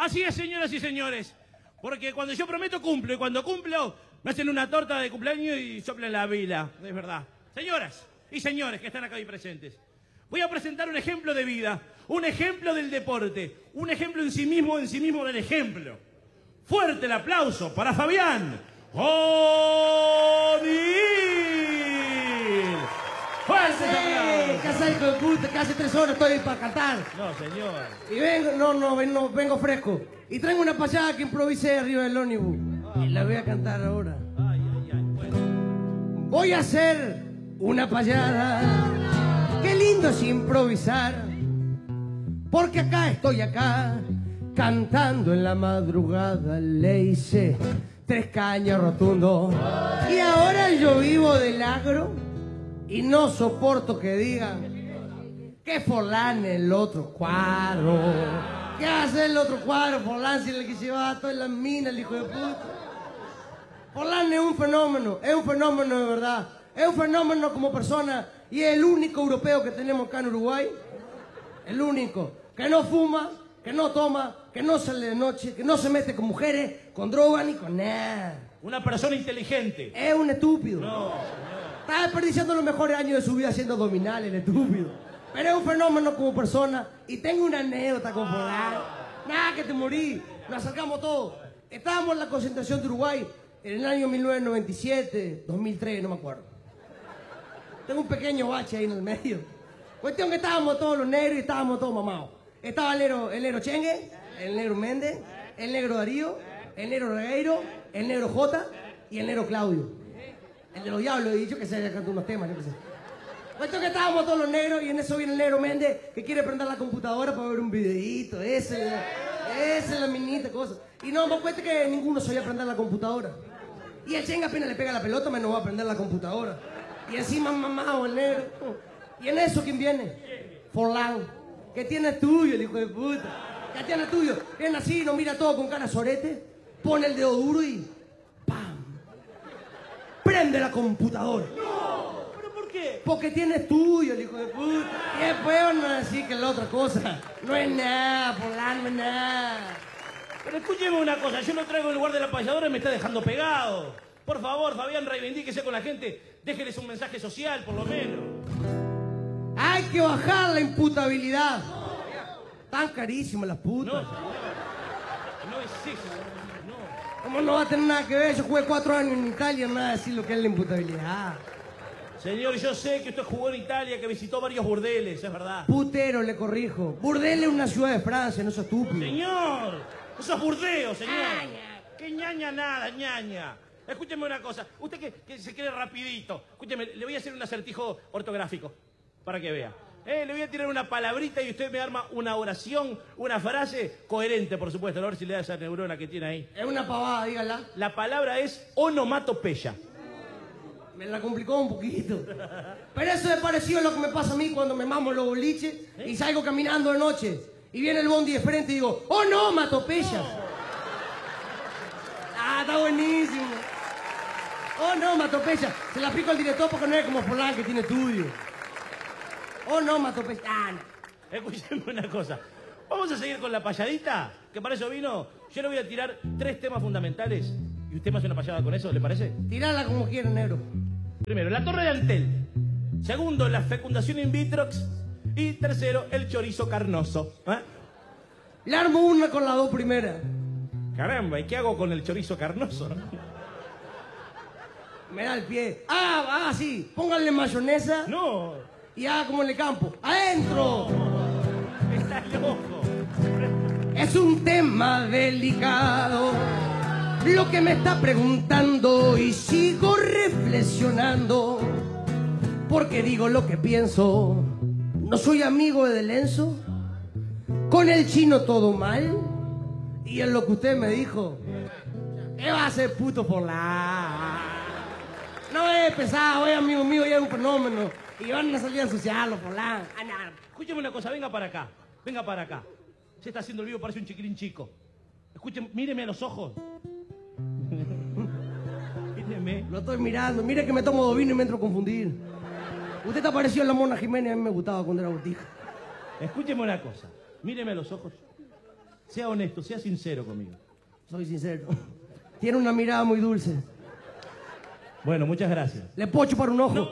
Así es, señoras y señores. Porque cuando yo prometo, cumplo. Y cuando cumplo, me hacen una torta de cumpleaños y soplan la vela. Es verdad. Señoras y señores que están acá hoy presentes, voy a presentar un ejemplo de vida. Un ejemplo del deporte. Un ejemplo en sí mismo del ejemplo. Fuerte el aplauso para Fabián Odil. ¡Fuerte el aplauso! ¿Qué haces, hijo de puta? Que hace 3 horas estoy para cantar. No, señor. Y vengo fresco. Y traigo una payada que improvisé arriba del ómnibus. Y la voy a cantar ahora. Ay, bueno. Voy a hacer una payada. Qué lindo es improvisar. Porque estoy acá, cantando en la madrugada. Le hice 3 cañas rotundo. Y ahora yo vivo del agro y no soporto que digan que Forlán es el otro cuadro. ¿Qué hace el otro cuadro, Forlán, si es el que lleva todas las minas, el hijo de puta? Forlán es un fenómeno de verdad. Es un fenómeno como persona y es el único europeo que tenemos acá en Uruguay. El único. Que no fuma, que no toma, que no sale de noche, que no se mete con mujeres, con droga ni con nada. Una persona inteligente. Es un estúpido. No, señor. Está desperdiciando los mejores años de su vida haciendo abdominales, el estúpido. Pero es un fenómeno como persona. Y tengo una anécdota con Forlán. Nada, que te morí. Nos acercamos todos. Estábamos en la concentración de Uruguay en el año 1997, 2003, no me acuerdo. Tengo un pequeño bache ahí en el medio. Cuestión que estábamos todos los negros y estábamos todos mamados. Estaba el negro Chengue, el negro Méndez, el negro Darío, el negro Regueiro, el negro Jota y el negro Claudio. El de los diablos, he dicho que se había cantado unos temas, yo qué sé. Cuestión que estábamos todos los negros y en eso viene el negro Méndez que quiere prender la computadora para ver un videíto. Esa es la minita cosa. Y no me cuenta que ninguno sabía prender la computadora. Y el Chengue apenas le pega la pelota, me no va a prender la computadora. Y encima mamado el negro. Y en eso, ¿quién viene? Forlán. ¿Qué tiene tuyo, el hijo de puta? ¿Qué tiene tuyo? Viene así, nos mira todo con cara sorete, pone el dedo duro y ¡pam! Prende la computadora. No, ¿pero por qué? Porque tienes tuyo, el hijo de puta. Y después van a decir que la otra cosa no es nada, Forlán, no es nada. Pero escúcheme una cosa, yo lo traigo en lugar de la payadora y me está dejando pegado. Por favor, Fabián, reivindíquese con la gente. Déjeles un mensaje social, por lo menos. Hay que bajar la imputabilidad. Tan carísimas las putas. No, no es eso. No. ¿Cómo no va a tener nada que ver? Yo jugué 4 años en Italia, nada de decir lo que es la imputabilidad. Señor, yo sé que usted jugó en Italia, que visitó varios burdeles, es verdad. Putero, le corrijo. Burdel es una ciudad de Francia, no es estúpido. Señor, eso es burdeo, señor. Que ñaña nada, ñaña. Escúcheme una cosa, usted que se quiere rapidito. Escúcheme, le voy a hacer un acertijo ortográfico, para que vea. Le voy a tirar una palabrita y usted me arma una oración, una frase coherente, por supuesto. A ver si le da esa neurona que tiene ahí. Es una pavada, dígala. La palabra es onomatopeya. Me la complicó un poquito. Pero eso es parecido a lo que me pasa a mí cuando me mamo los boliches y salgo caminando de noche. Y viene el bondi de frente y digo, onomatopeya. Ah, está buenísimo. Onomatopeya. Se la aplico al director porque no es como Forlán que tiene estudio. Onomatopeya. Ah, no. Escúcheme una cosa. Vamos a seguir con la payadita, que para eso vino. Yo le voy a tirar 3 temas fundamentales y usted me hace una payada con eso, ¿le parece? Tirala como quiera, negro. Primero, la torre de Antel. Segundo, la fecundación in vitrox. Y tercero, el chorizo carnoso. Le armo una con las 2 primeras. Caramba, ¿y qué hago con el chorizo carnoso? Me da el pie. Sí. Pónganle mayonesa. No. Y haga como en el campo. ¡Adentro! Está loco. Es un tema delicado lo que me está preguntando y sigo reflexionando porque digo lo que pienso. No soy amigo de Lenzo, con el chino todo mal y en lo que usted me dijo, ¿qué va a hacer puto por la? No es pesado, es amigo mío y es un fenómeno y van a salir a ensuciarlo por la. Escúcheme una cosa, venga para acá. Venga para acá. Se está haciendo el vivo, parece un chiquilín chico. Escúcheme, míreme a los ojos. Míreme. Lo estoy mirando. Mire que me tomo 2 vinos y me entro a confundir. Usted está parecido a la Mona Jiménez. A mí me gustaba cuando era botija. Escúcheme una cosa. Míreme a los ojos. Sea honesto, sea sincero conmigo. Soy sincero. Tiene una mirada muy dulce. Bueno, muchas gracias. Le puedo chupar un ojo.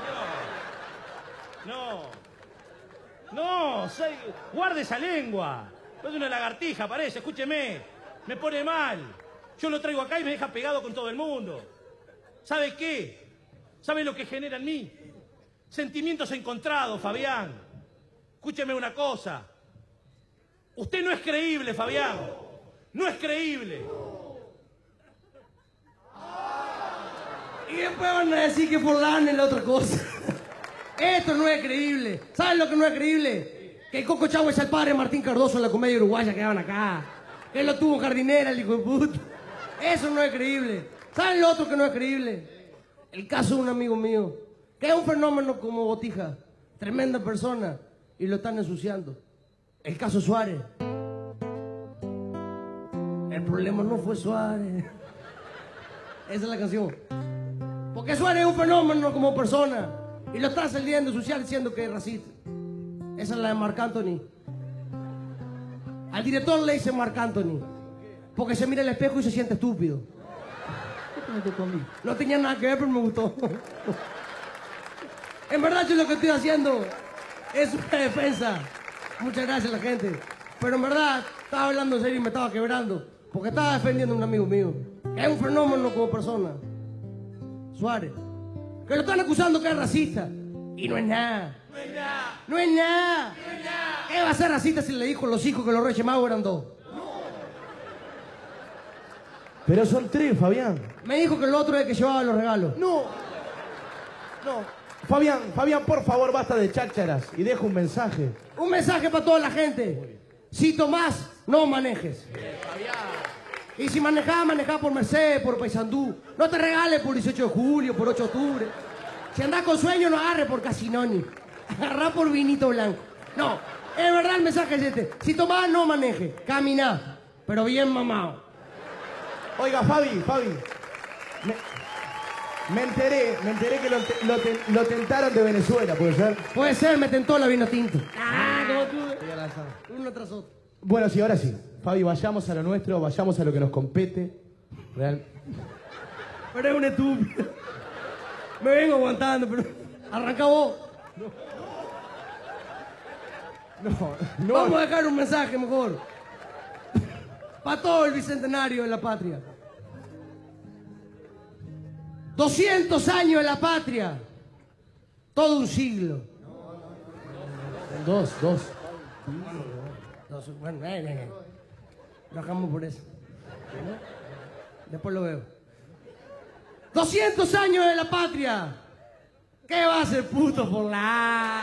No, guarde esa lengua. Es una lagartija, parece, escúcheme. Me pone mal. Yo lo traigo acá y me deja pegado con todo el mundo. ¿Sabe qué? ¿Sabe lo que genera en mí? Sentimientos encontrados, Fabián. Escúcheme una cosa. Usted no es creíble, Fabián. No es creíble. Y después van a decir que Forlán es la otra cosa. Esto no es creíble. ¿Saben lo que no es creíble? Que el Coco Chavo es el padre de Martín Cardoso en la comedia uruguaya que daban acá. Que él lo tuvo jardinera, el hijo de puta. Eso no es creíble. ¿Saben lo otro que no es creíble? El caso de un amigo mío, que es un fenómeno como Botija. Tremenda persona. Y lo están ensuciando. El caso Suárez. El problema no fue Suárez. Esa es la canción. Porque Suárez es un fenómeno como persona. Y lo está saliendo social diciendo que es racista. Esa es la de Marc Anthony. Al director le dice Marc Anthony. Porque se mira el espejo y se siente estúpido. No tenía nada que ver, pero me gustó. En verdad yo lo que estoy haciendo es una defensa. Muchas gracias a la gente. Pero en verdad estaba hablando en serio y me estaba quebrando. Porque estaba defendiendo a un amigo mío. Que es un fenómeno como persona. Suárez. Que lo están acusando que es racista. Y no es nada. No es nada. No es nada. No es nada. ¿Qué va a ser racista si le dijo a los hijos que los Reyes Magos eran 2? Pero son 3, Fabián. Me dijo que el otro es el que llevaba los regalos. No. Fabián, por favor, basta de chácharas y deja un mensaje. Un mensaje para toda la gente. Si tomás, no manejes. Y si manejás, manejá por Mercedes, por Paysandú. No te regales por 18 de julio, por 8 de octubre. Si andás con sueño, no agarres por Casinoni. Agarrá por vinito blanco. No, es verdad el mensaje es este. Si tomás, no manejes. Caminá, pero bien mamado. Oiga, Fabi. Me enteré que lo tentaron de Venezuela, ¿puede ser? Puede ser, me tentó la vino tinto. Como tú. Uno tras otro. Bueno, sí, ahora sí. Fabi, vayamos a lo nuestro, vayamos a lo que nos compete. Real. Pero es un estúpido. Me vengo aguantando, pero... Arranca vos. No. Vamos a dejar un mensaje mejor. Para todo el bicentenario de la patria. 200 años de la patria. Todo un siglo. Dos. Bueno, lo dejamos por eso. Después lo veo. 200 años de la patria. ¿Qué va a hacer puto por la...